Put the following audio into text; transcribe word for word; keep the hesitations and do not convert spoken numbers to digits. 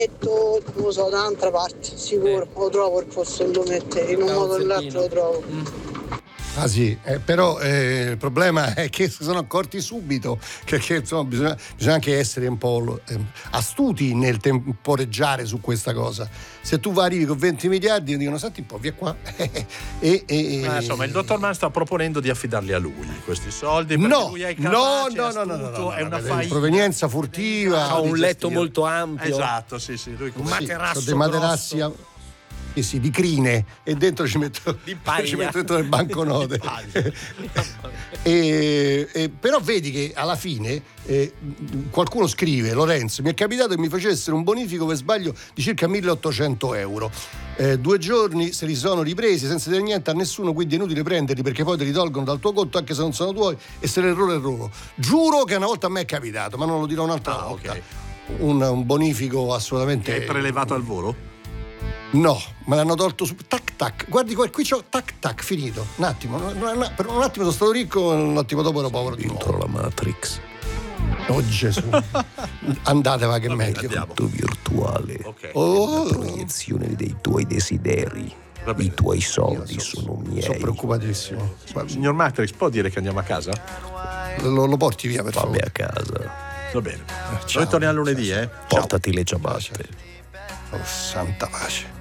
non lo so, da un'altra parte, sicuro, lo trovo il posto che lo mette, in un modo o nell'altro lo trovo. Mm. Ah sì, eh, però eh, il problema è che si sono accorti subito che, che insomma, bisogna, bisogna anche essere un po' eh, astuti nel temporeggiare su questa cosa. Se tu arrivi con venti miliardi e dicono senti un po', via qua e, e, e, ah, insomma il dottor Mann sta proponendo di affidarli a lui questi soldi perché no, lui è capace, no, no, no, no, no, no, è una no, provenienza furtiva, ha un letto molto ampio, esatto, sì, sì, lui un materasso sì, dei materassi grosso. Sì, sì, di crine e dentro ci metto, ci metto dentro le banconote. e, e, però vedi che alla fine eh, qualcuno scrive: Lorenzo, mi è capitato che mi facessero un bonifico per sbaglio di circa milleottocento euro. Eh, due giorni se li sono ripresi senza dire niente a nessuno, quindi è inutile prenderli perché poi te li tolgono dal tuo conto anche se non sono tuoi e se l'errore è loro. Giuro che una volta a me è capitato, ma non lo dirò un'altra ah, volta. Okay. Un, un bonifico assolutamente. Che hai prelevato al volo? No, me l'hanno tolto su tac tac. Guardi qua, qui c'ho tac tac, finito. Un attimo, per un attimo sono stato ricco, un attimo dopo ero povero di dentro nuovo. la Matrix. Oh Gesù. Andate, va che è meglio. Tutto virtuale. Okay. Oh. La proiezione dei tuoi desideri. I tuoi soldi so, sono miei. Sono preoccupatissimo. Signor Matrix, può dire che andiamo a casa? Lo, lo porti via per Fammi favore. a casa. Va bene. Ciao. Noi torniamo lunedì, eh? Portati le ciabatte. Oh, santa pace.